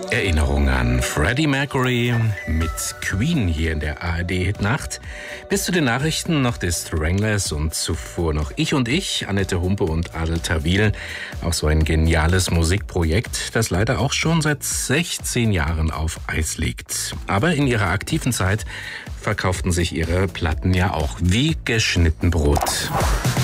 Erinnerung an Freddie Mercury mit Queen hier in der ARD-Hitnacht. Bis zu den Nachrichten noch die Stranglers und zuvor noch Ich und Ich, Annette Humpe und Adel Tawil. Auch so ein geniales Musikprojekt, das leider auch schon seit 16 Jahren auf Eis liegt. Aber in ihrer aktiven Zeit verkauften sich ihre Platten ja auch wie geschnitten Brot.